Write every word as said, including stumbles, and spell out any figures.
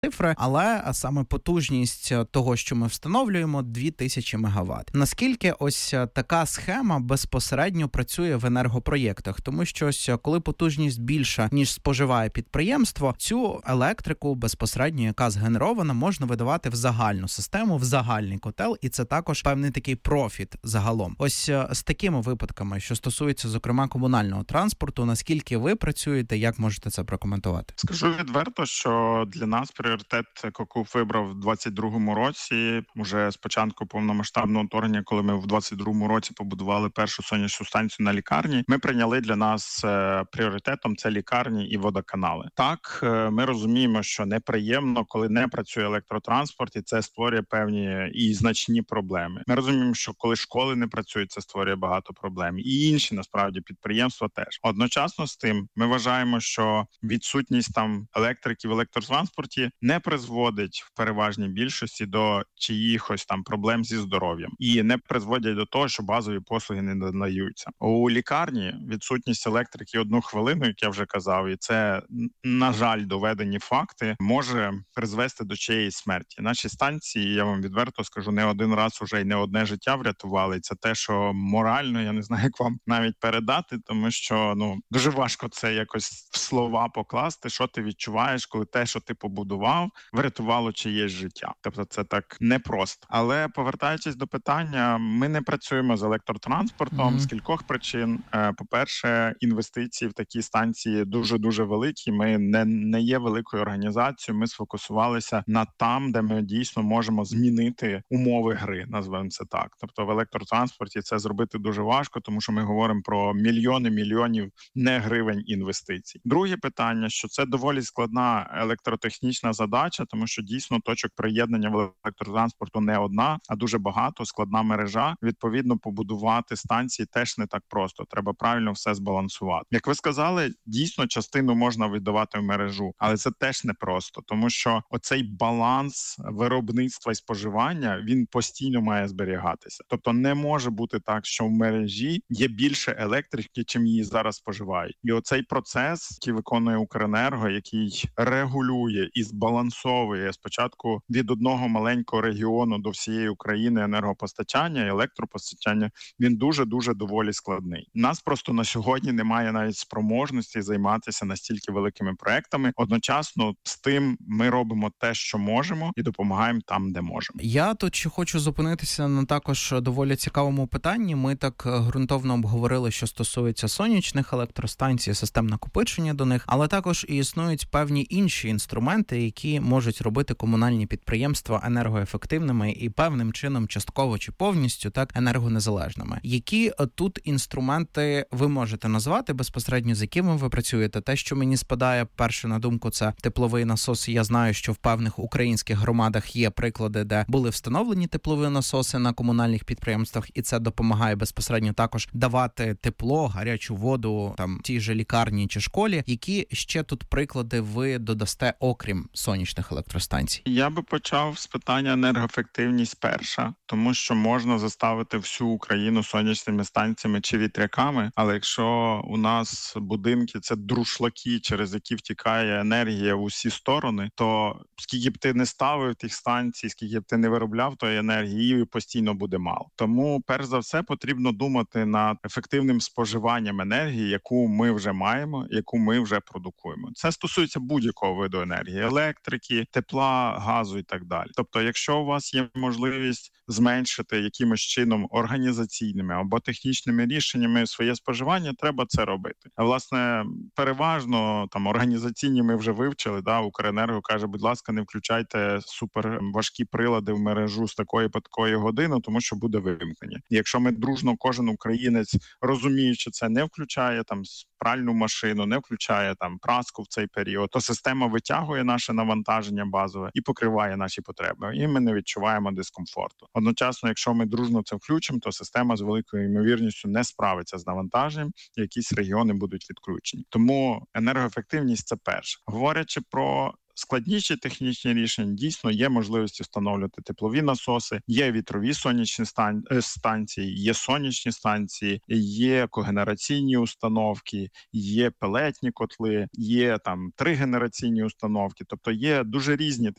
цифри, але саме потужність того, що ми встановлюємо, дві тисячі мегаватт. Наскільки ось така схема безпосередньо працює в енергопроєктах? Тому що ось коли потужність більша, ніж споживає підприємство, цю електрику безпосередньо, яка згенерована, можна видавати в загальну систему, в загальний котел, і це також певний такий профіт загалом. Ось з такими випадками, що стосується, зокрема, комунального транспорту, наскільки ви працюєте, як можете це прокоментувати? Скажу відверто, що для нас пріоритет КОКУФ вибрав в двадцять другому році, уже з початку повномасштабного вторгнення, коли ми в двадцять другому році побудували першу сонячну станцію на лікарні, ми прийняли для нас пріоритетом це лікарні і водоканали. Так, ми розуміємо, що неприємно, коли не працює електротранспорт, і це створює певні і значні проблеми. Ми розуміємо, що коли школи не працюють, це створює багато проблем. І інші, насправді, підприємства теж. Одночасно з тим, ми вважаємо, що відсутність там електрики в електротранспорті не призводить в переважній більшості до чиїхось там проблем зі здоров'ям і не призводять до того, що базові послуги не надаються. У лікарні відсутність електрики одну хвилину, як я вже казав, і це, на жаль, доведені факти, може призвести до чиєїсь смерті. Наші станції, я вам відверто скажу, не один раз уже й не одне життя врятували. Це те, що морально, я не знаю, як вам навіть передати, тому що, ну, дуже важко це якось в слова покласти, що ти відчуваєш, коли те, що ти побудував, врятувало чиєсь життя. Тобто це так непросто. Але повертаючись до питання, ми не працюємо з електротранспортом mm-hmm. з кількох причин. По-перше, інвестиції в такі станції дуже-дуже великі. Ми не, не є великою організацією, ми сфокусувалися на там, де ми дійсно можемо змінити умови гри, назвемо це так. Тобто в електротранспорті це зробити дуже важко, тому що ми говоримо про мільйони мільйонів не гривень інвестицій. Друге питання, що це доволі складна електротехнічна задача, тому що дійсно точок приєднання в електротранспорту не одна, а дуже багато, складна мережа. Відповідно, побудувати станції теж не так просто. Треба правильно все збалансувати. Як ви сказали, дійсно частину можна віддавати в мережу, але це теж не просто, тому що оцей баланс виробництва і споживання, він постійно має зберігатися. Тобто не може бути так, що в мережі є більше електрики, чим її зараз споживають. І оцей процес, який виконує Укренерго, який регулює і збалансовує спочатку від одного маленького регіону до всієї України енергопостачання і електропостачання, він дуже-дуже доволі складний. Нас просто на сьогодні немає навіть спроможності займатися настільки великими проектами. Одночасно з тим ми робимо те, що можемо, і допомагаємо там, де можемо. Я тут ще хочу зупинитися на також доволі цікавому питанні. Ми так ґрунтовно обговорили, що стосується сонячних електростанцій, систем накопичення до них, але також і існують певні інші інструменти, які можуть робити комунальні підприємства енергоефективними і певним чином частково чи повністю так енергонезалежними. Які тут інструменти ви можете назвати безпосередньо, з якими ви працюєте? Те, що мені спадає перше на думку, це тепловий насос. Я знаю, що в певних українських громадах є приклади, де були встановлені теплові насоси на комунальних підприємствах, і це допомагає безпосередньо також давати тепло, гарячу воду там тій же лікарні чи школі. Які ще тут приклади ви додасте, окрім сонячних електростанцій? Я би почав з питання енергоефективність перша, тому що можна заставити всю Україну сонячними станціями чи вітряками, але якщо у нас будинки – це друшлаки, через які втікає енергія в усі сторони, то скільки б ти не ставив тих станцій, скільки б ти не виробляв тої енергії, її постійно буде мало. Тому, перш за все, потрібно думати над ефективним споживанням енергії, яку ми вже маємо, яку ми вже продукуємо. Це стосується будь-якого виду енергії – електрики, тепла, газу і так далі. Тобто, якщо у вас є можливість зменшити якимось чином організаційними або технічними рішеннями своє споживання, треба це робити. А, власне, переважно там організаційні ми вже вивчили, да, Укренерго каже, будь ласка, не включайте суперважкі прилади в мережу з такої по такої години, тому що буде вимкнення. І якщо ми дружно, кожен українець, розуміючи це, не включає там пральну машину, не включає там праску в цей період, то система витягує наше навантаження базове і покриває наші потреби. І ми не відчуваємо дискомфорту. Одночасно, якщо ми дружно це включимо, то система з великою ймовірністю не справиться з навантаженням, і якісь регіони будуть відключені. Тому енергоефективність – це перше. Говорячи про складніші технічні рішення, дійсно є можливості встановлювати теплові насоси, є вітрові сонячні станції, є сонячні станції, є когенераційні установки, є пелетні котли, є там тригенераційні установки, тобто є дуже різні